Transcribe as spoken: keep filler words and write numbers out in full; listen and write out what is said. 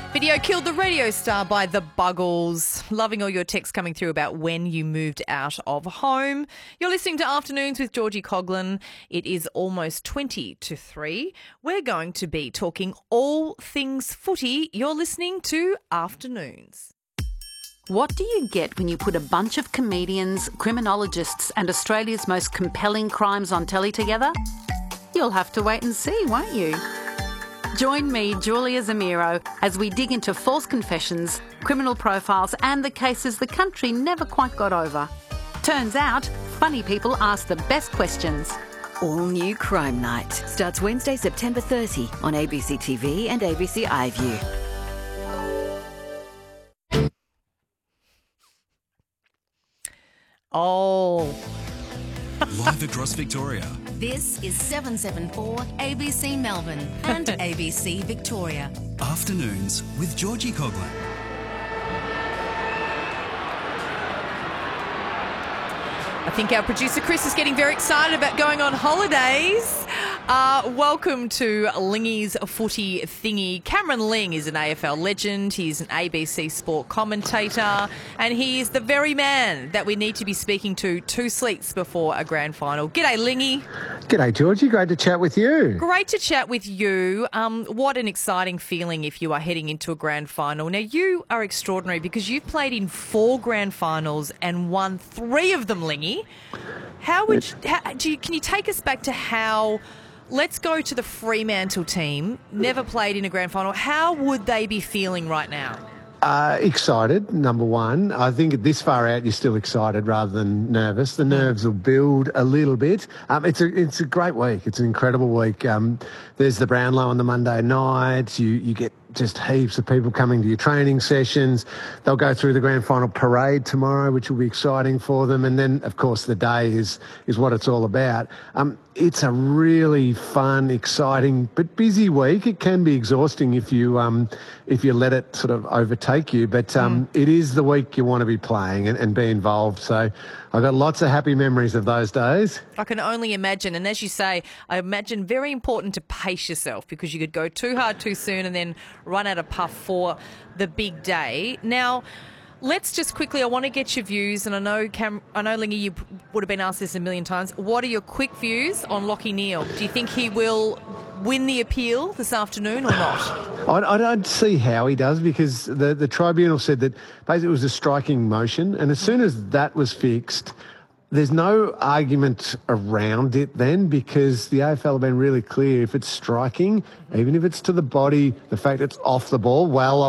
Video killed the radio star by the Buggles. Loving all your texts coming through about when you moved out of home. You're listening to Afternoons with Georgie Coughlin. It is almost twenty to three. We're going to be talking all things footy. You're listening to Afternoons. What do you get when you put a bunch of comedians, criminologists and Australia's most compelling crimes on telly together? You'll have to wait and see, won't you? Join me, Julia Zamiro, as we dig into false confessions, criminal profiles and the cases the country never quite got over. Turns out, funny people ask the best questions. All New Crime Night starts Wednesday, September thirtieth on A B C T V and A B C iView. Oh. Live across Victoria. This is seven seventy-four A B C Melbourne and A B C Victoria. Afternoons with Georgie Coughlin. I think our producer Chris is getting very excited about going on holidays. Uh, welcome to Lingy's Footy Thingy. Cameron Ling is an A F L legend. He's an A B C Sport commentator, and he is the very man that we need to be speaking to two sleeps before a grand final. G'day, Lingy. G'day, Georgie. Great to chat with you. Great to chat with you. Um, what an exciting feeling if you are heading into a grand final. Now, you are extraordinary because you've played in four grand finals and won three of them, Lingy. How would you, how, do you, can you take us back to how, let's go to the Fremantle team, never played in a grand final. How would they be feeling right now? Uh, excited, number one. I think at this far out, you're still excited rather than nervous. The nerves will build a little bit. Um, it's a it's a great week. It's an incredible week. Um, there's the Brownlow on the Monday night. You you get just heaps of people coming to your training sessions. They'll go through the grand final parade tomorrow, which will be exciting for them. And then, of course, the day is is what it's all about. Um, it's a really fun, exciting, but busy week. It can be exhausting if you um, if you let it sort of overtake you. But um, mm. it is the week you want to be playing and, and be involved. So I've got lots of happy memories of those days. I can only imagine. And as you say, I imagine very important to pace yourself because you could go too hard too soon and then run out of puff for the big day. Now, let's just quickly, I want to get your views, and I know, Cam, I know, Lingy, you would have been asked this a million times. What are your quick views on Lachie Neale? Do you think he will win the appeal this afternoon or not? I, I don't see how he does because the, the tribunal said that basically it was a striking motion, and as soon as that was fixed, there's no argument around it then because the A F L have been really clear. If it's striking, even if it's to the body, the fact it's off the ball, well off